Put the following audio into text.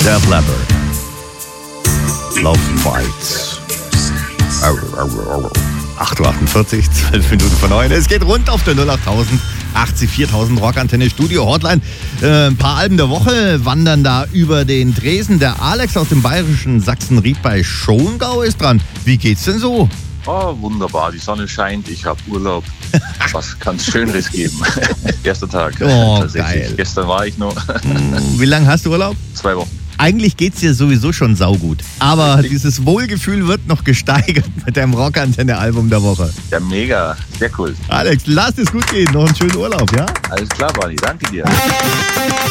Def Leppard. Love Bites. 8.48 Uhr, 12 Minuten vor 9. Es geht rund auf der 08.000 80 4000 Rockantenne Studio Hotline. Ein paar Alben der Woche wandern da über den Tresen. Der Alex aus dem bayerischen Sachsenried bei Schongau ist dran. Wie geht's denn so? Oh, wunderbar. Die Sonne scheint. Ich habe Urlaub. Was kann es Schöneres geben? Erster Tag. Oh, geil. Gestern war ich noch. Wie lange hast du Urlaub? 2 Wochen. Eigentlich geht's dir sowieso schon saugut. Aber dieses Wohlgefühl wird noch gesteigert mit deinem Rockantenne-Album der Woche. Ja, mega. Sehr cool. Alex, lass es gut gehen. Noch einen schönen Urlaub, ja? Alles klar, Barney. Danke dir.